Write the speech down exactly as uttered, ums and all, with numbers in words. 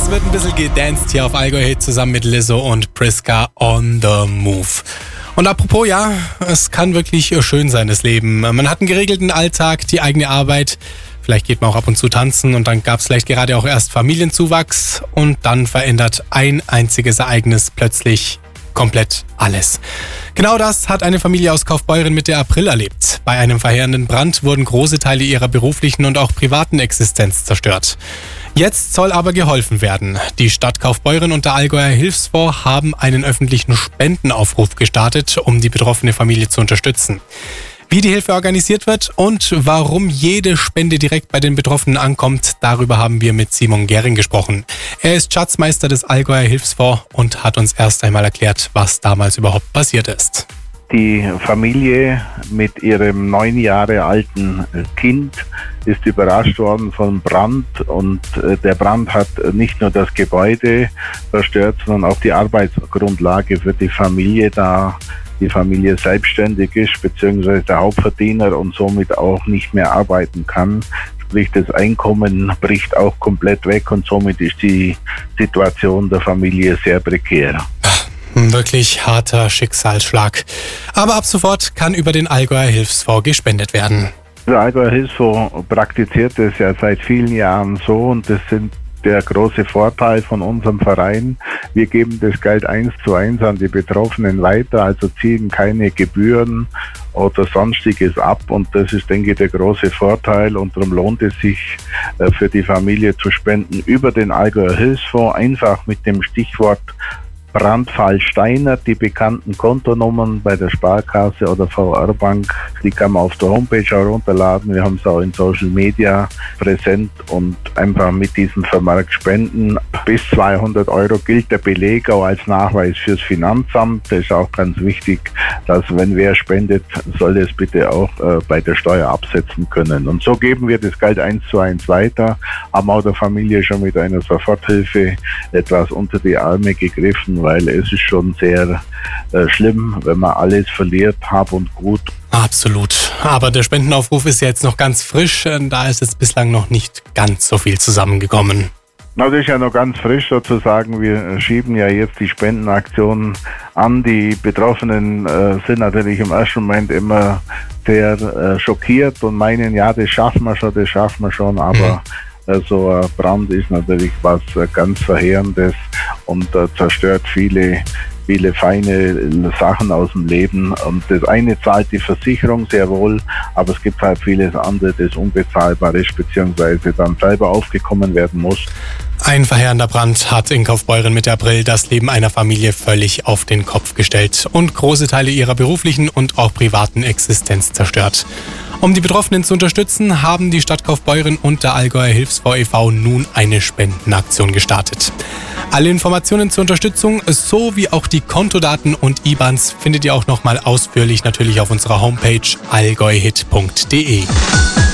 Es wird ein bisschen gedanced hier auf Allgäu Hit zusammen mit Lizzo und Priska on the Move. Und apropos, ja, es kann wirklich schön sein, das Leben. Man hat einen geregelten Alltag, die eigene Arbeit. Vielleicht geht man auch ab und zu tanzen und dann gab es vielleicht gerade auch erst Familienzuwachs und dann verändert ein einziges Ereignis plötzlich komplett alles. Genau das hat eine Familie aus Kaufbeuren Mitte April erlebt. Bei einem verheerenden Brand wurden große Teile ihrer beruflichen und auch privaten Existenz zerstört. Jetzt soll aber geholfen werden. Die Stadt Kaufbeuren und der Allgäuer Hilfsfonds haben einen öffentlichen Spendenaufruf gestartet, um die betroffene Familie zu unterstützen. Wie die Hilfe organisiert wird und warum jede Spende direkt bei den Betroffenen ankommt, darüber haben wir mit Simon Gering gesprochen. Er ist Schatzmeister des Allgäuer Hilfsfonds und hat uns erst einmal erklärt, was damals überhaupt passiert ist. Die Familie mit ihrem neun Jahre alten Kind ist überrascht worden vom Brand und der Brand hat nicht nur das Gebäude zerstört, sondern auch die Arbeitsgrundlage für die Familie, da die Familie selbstständig ist, beziehungsweise der Hauptverdiener und somit auch nicht mehr arbeiten kann. Sprich, das Einkommen bricht auch komplett weg und somit ist die Situation der Familie sehr prekär. Wirklich harter Schicksalsschlag. Aber ab sofort kann über den Allgäuer Hilfsfonds gespendet werden. Der Allgäuer Hilfsfonds praktiziert es ja seit vielen Jahren so und das sind der große Vorteil von unserem Verein. Wir geben das Geld eins zu eins an die Betroffenen weiter, also ziehen keine Gebühren oder sonstiges ab und das ist, denke ich, der große Vorteil und darum lohnt es sich für die Familie zu spenden über den Allgäuer Hilfsfonds, einfach mit dem Stichwort Brandfall Steiner, die bekannten Kontonummern bei der Sparkasse oder V R-Bank, die kann man auf der Homepage auch runterladen. Wir haben es auch in Social Media präsent und einfach mit diesem Vermerk spenden. Bis zweihundert Euro gilt der Beleg auch als Nachweis fürs Finanzamt. Das ist auch ganz wichtig, dass wenn wer spendet, soll es bitte auch äh, bei der Steuer absetzen können. Und so geben wir das Geld eins zu eins weiter, haben auch der Familie schon mit einer Soforthilfe etwas unter die Arme gegriffen, weil es ist schon sehr äh, schlimm, wenn man alles verliert, Hab und Gut. Absolut. Aber der Spendenaufruf ist ja jetzt noch ganz frisch. Da ist jetzt bislang noch nicht ganz so viel zusammengekommen. Na, das ist ja noch ganz frisch sozusagen. Wir schieben ja jetzt die Spendenaktion an. Die Betroffenen äh, sind natürlich im ersten Moment immer sehr äh, schockiert und meinen, ja, das schaffen wir schon, das schaffen wir schon, aber mhm. so ein Brand ist natürlich was ganz Verheerendes und äh, zerstört viele, viele feine Sachen aus dem Leben. Und das eine zahlt die Versicherung sehr wohl, aber es gibt halt vieles andere, das unbezahlbar ist, beziehungsweise dann selber aufgekommen werden muss. Ein verheerender Brand hat in Kaufbeuren Mitte April das Leben einer Familie völlig auf den Kopf gestellt und große Teile ihrer beruflichen und auch privaten Existenz zerstört. Um die Betroffenen zu unterstützen, haben die Stadt Kaufbeuren und der Allgäuer Hilfsfonds e V nun eine Spendenaktion gestartet. Alle Informationen zur Unterstützung sowie auch die Kontodaten und I B A Ns findet ihr auch nochmal ausführlich natürlich auf unserer Homepage allgäuhit punkt de.